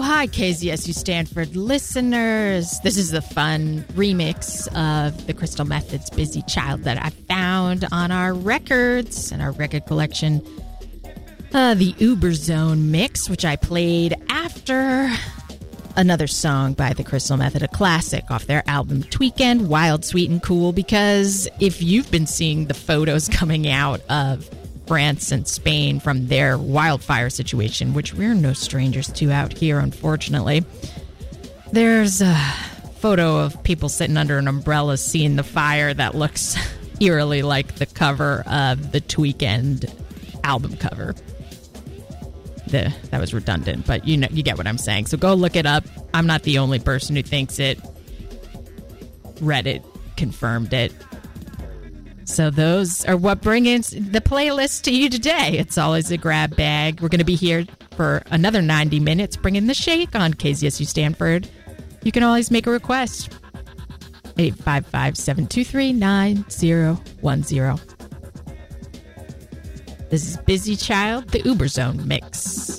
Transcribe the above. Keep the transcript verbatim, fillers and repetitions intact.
hi, K Z S U Stanford listeners. This is the fun remix of the Crystal Method's Busy Child that I found on our records and our record collection. Uh, the Uber Zone mix, which I played after another song by the Crystal Method, a classic off their album Tweekend, Wild, Sweet, and Cool, because if you've been seeing the photos coming out of France and Spain from their wildfire situation, which we're no strangers to out here, unfortunately, there's a photo of people sitting under an umbrella seeing the fire that looks eerily like the cover of the Tweekend album cover. The, that was redundant, but you know, you get what I'm saying. So go look it up. I'm not the only person who thinks it. Reddit confirmed it. So those are what bring in the playlist to you today. It's always a grab bag. We're going to be here for another ninety minutes, bringing the shake on K Z S U Stanford. You can always make a request. eight five five, seven two three, nine zero one zero. This is Busy Child, the Uber Zone mix.